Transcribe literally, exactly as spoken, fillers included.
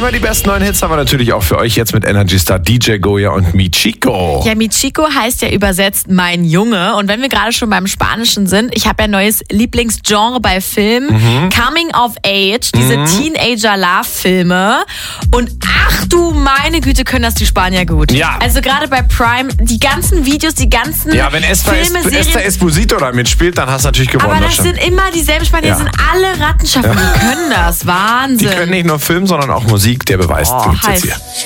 Immer die besten neuen Hits haben wir natürlich auch für euch jetzt mit Energy Star D J Goya und Michiko. Ja, Michiko heißt ja übersetzt mein Junge. Und wenn wir gerade schon beim Spanischen sind, ich habe ja ein neues Lieblingsgenre bei Filmen. Mhm. Coming of Age, diese mhm. Teenager-Love-Filme. Und ach du meine Güte, können das die Spanier gut. Ja. Also gerade bei Prime, die ganzen Videos, die ganzen Ja, wenn Esther, Filme, es- Serien. Esther Esposito da mitspielt, dann hast du natürlich gewonnen. Aber das stimmt. sind immer dieselben Spanier, Ja. die sind alle Rattenschaffen. Die können das. Wahnsinn. Die können nicht nur Film, sondern auch Musik. Der Beweis Oh, gibt's jetzt heiß. hier.